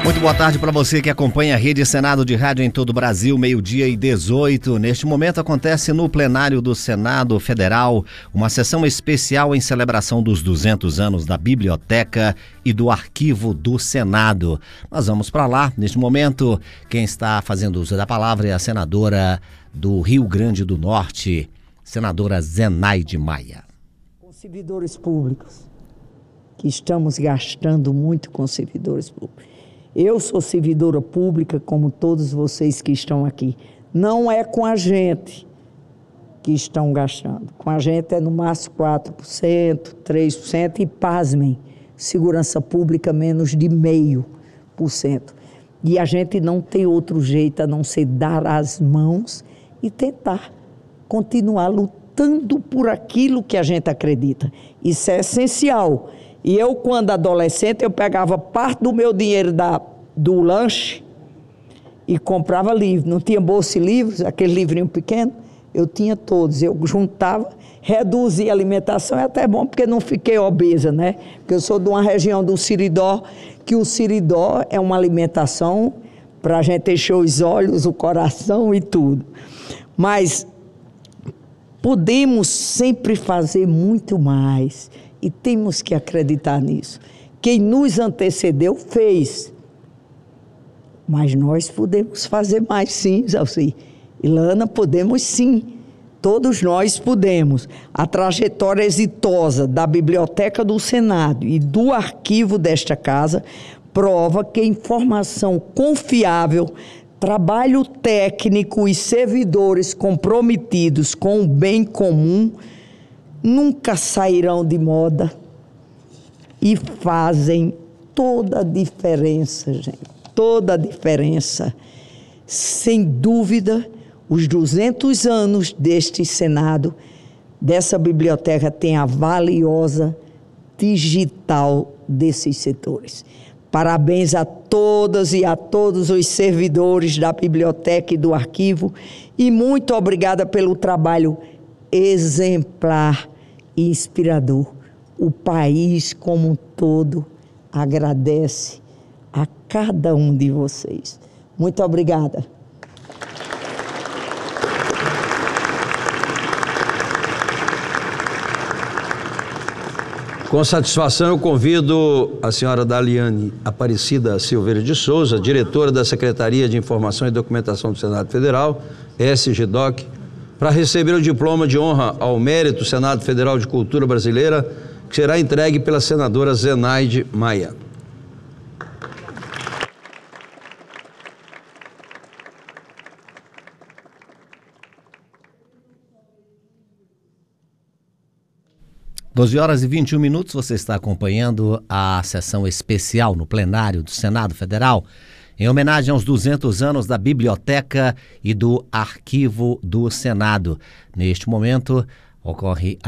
Muito boa tarde para você que acompanha a Rede Senado de Rádio em todo o Brasil, 12:18. Neste momento acontece no plenário do Senado Federal uma sessão especial em celebração dos 200 anos da Biblioteca e do Arquivo do Senado. Nós vamos para lá. Neste momento, quem está fazendo uso da palavra é a senadora do Rio Grande do Norte, senadora Zenaide Maia. Com servidores públicos, que estamos gastando muito com servidores públicos. Eu sou servidora pública, como todos vocês que estão aqui. Não é com a gente que estão gastando. Com a gente é no máximo 4%, 3%. E, pasmem, segurança pública menos de 0,5%. E a gente não tem outro jeito a não ser dar as mãos e tentar continuar lutando por aquilo que a gente acredita. Isso é essencial. E eu, quando adolescente, eu pegava parte do meu dinheiro do lanche e comprava livro. Não tinha bolsa e livros, aquele livrinho pequeno, eu tinha todos. Eu juntava, reduzia a alimentação, é até bom porque não fiquei obesa, né? Porque eu sou de uma região do Siridó, que o Siridó é uma alimentação para a gente encher os olhos, o coração e tudo. Mas podemos sempre fazer muito mais. E temos que acreditar nisso. Quem nos antecedeu fez. Mas nós podemos fazer mais sim, Zalci. Ilana, podemos sim. Todos nós podemos. A trajetória exitosa da Biblioteca do Senado e do arquivo desta casa prova que informação confiável, trabalho técnico e servidores comprometidos com o bem comum nunca sairão de moda e fazem toda a diferença, gente. Toda a diferença. Sem dúvida, os 200 anos deste Senado, dessa biblioteca, tem a valiosa digital desses setores. Parabéns a todas e a todos os servidores da biblioteca e do arquivo e muito obrigada pelo trabalho exemplar e inspirador. O país como um todo agradece a cada um de vocês. Muito obrigada. Com satisfação, eu convido a senhora Daliane Aparecida Silveira de Souza, diretora da Secretaria de Informação e Documentação do Senado Federal, SGDOC, para receber o diploma de honra ao mérito Senado Federal de Cultura Brasileira, que será entregue pela senadora Zenaide Maia. Doze horas e 21 minutos, você está acompanhando a sessão especial no plenário do Senado Federal, em homenagem aos 200 anos da Biblioteca e do Arquivo do Senado. Neste momento, ocorre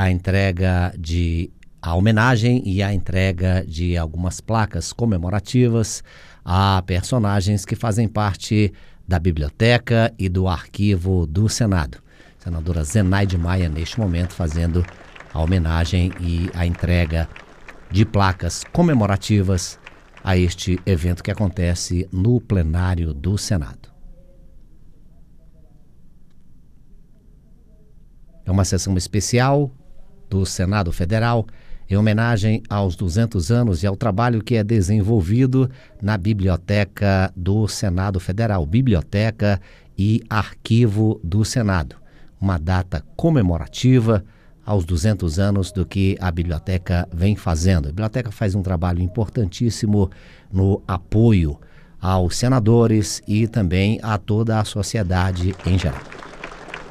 a homenagem e a entrega de algumas placas comemorativas a personagens que fazem parte da Biblioteca e do Arquivo do Senado. A senadora Zenaide Maia, neste momento, fazendo a homenagem e a entrega de placas comemorativas a este evento que acontece no plenário do Senado. É uma sessão especial do Senado Federal em homenagem aos 200 anos e ao trabalho que é desenvolvido na Biblioteca do Senado Federal, Biblioteca e Arquivo do Senado. Uma data comemorativa aos 200 anos do que a Biblioteca vem fazendo. A Biblioteca faz um trabalho importantíssimo no apoio aos senadores e também a toda a sociedade em geral.